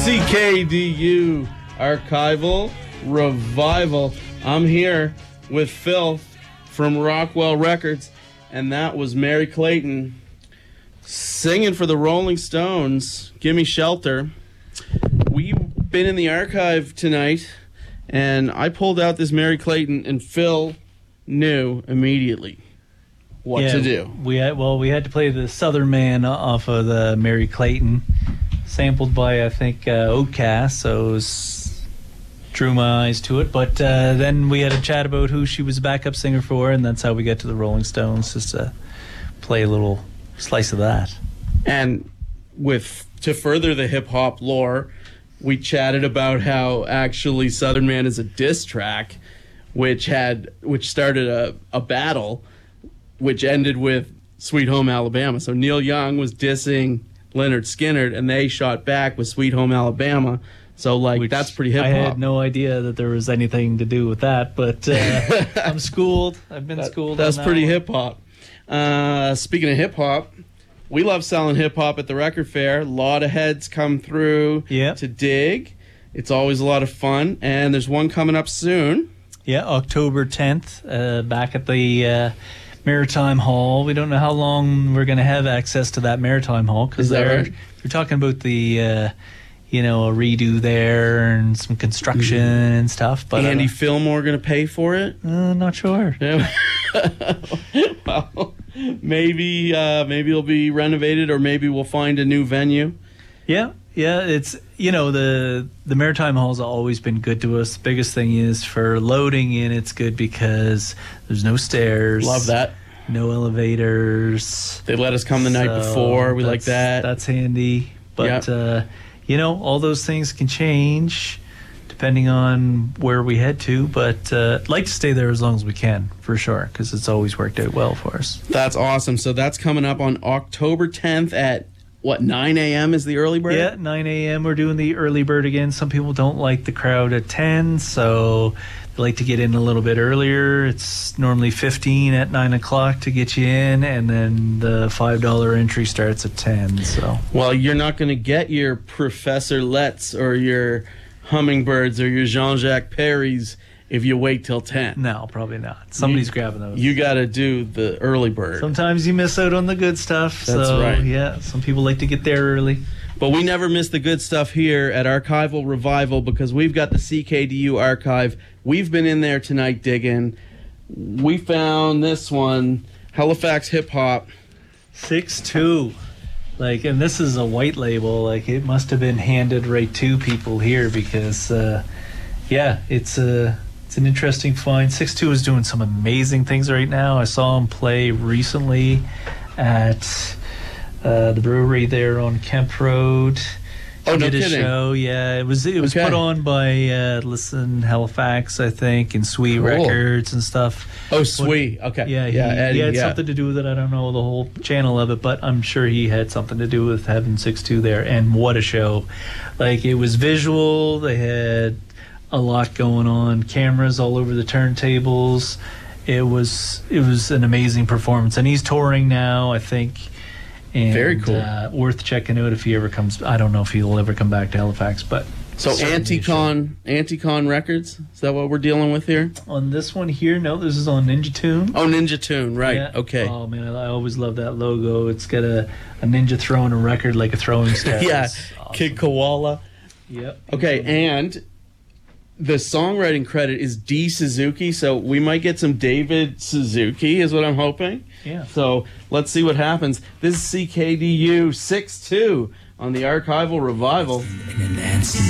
CKDU Archival Revival. I'm here with Phil from Rockwell Records, and that was Mary Clayton singing for the Rolling Stones, Gimme Shelter. We've been in the archive tonight, and I pulled out this Mary Clayton, and Phil knew immediately what to do. We had to play the Southern Man off of the Mary Clayton, sampled by, I think, Outkast, so it drew my eyes to it. But then we had a chat about who she was a backup singer for, and that's how we get to the Rolling Stones, just to play a little slice of that. And to further the hip-hop lore, we chatted about how actually Southern Man is a diss track, which started a battle, which ended with Sweet Home Alabama. So Neil Young was dissing Lynyrd Skynyrd, and they shot back with Sweet Home Alabama. So, that's pretty hip-hop. I had no idea that there was anything to do with that, but I'm schooled. I've been schooled. That's pretty hip-hop. Speaking of hip-hop, we love selling hip-hop at the record fair. A lot of heads come through to dig. It's always a lot of fun, and there's one coming up soon. Yeah, October 10th, back at the Maritime Hall. We don't know how long we're going to have access to that Maritime Hall, because right? We're talking about the a redo there and some construction and stuff. But Andy Fillmore going to pay for it? Not sure. Yeah. Well, maybe it'll be renovated, or maybe we'll find a new venue. Yeah. It's the Maritime Hall's always been good to us. The biggest thing is for loading in, it's good because there's no stairs. Love that. No elevators. They let us come the night before. We like that. That's handy. But all those things can change depending on where we head to. But I'd like to stay there as long as we can, for sure, because it's always worked out well for us. That's awesome. So that's coming up on October 10th at 9 a.m. is the early bird? Yeah, 9 a.m. We're doing the early bird again. Some people don't like the crowd at 10, so they like to get in a little bit earlier. It's normally $15 at 9 o'clock to get you in, and then the $5 entry starts at 10. So, well, you're not going to get your Professor Letts or your Hummingbirds or your Jean-Jacques Perrys if you wait till 10. No, probably not. Somebody's grabbing those. You got to do the early bird. Sometimes you miss out on the good stuff. That's right. Yeah, some people like to get there early. But we never miss the good stuff here at Archival Revival, because we've got the CKDU archive. We've been in there tonight digging. We found this one, Halifax Hip Hop. 6'2". And this is a white label. It must have been handed right to people here, because it's an interesting find. 6'2" is doing some amazing things right now. I saw him play recently at the brewery there on Kemp Road. Oh, no kidding! A show, yeah. It was put on by Listen Halifax, I think, and Sweet Records and stuff. Oh, Sweet. Okay. Yeah, Eddie, he had something to do with it. I don't know the whole channel of it, but I'm sure he had something to do with having 6'2" there. And what a show! It was visual. They had a lot going on, cameras all over the turntables. It was an amazing performance, and he's touring now, I think. And, very cool. Worth checking out if he ever comes. I don't know if he'll ever come back to Halifax, but so Anticon Records, is that what we're dealing with here? On this one here, no, this is on Ninja Tune. Oh, Ninja Tune, right? Yeah. Okay. Oh man, I always love that logo. It's got a ninja throwing a record like a throwing star. Yeah, awesome. Kid Koala. Yep. Okay, and the songwriting credit is D. Suzuki, so we might get some David Suzuki, is what I'm hoping. Yeah. So let's see what happens. This is CKDU 6'2" on the Archival Revival.